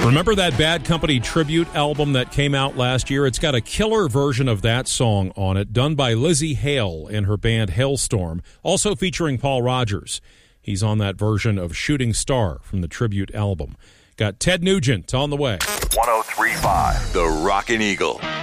Remember that Bad Company tribute album that came out last year? It's got a killer version of that song on it, done by Lizzie Hale and her band Hailstorm, also featuring Paul Rogers. He's on that version of Shooting Star from the tribute album. Got Ted Nugent on the way. 103.5 The Rockin' Eagle.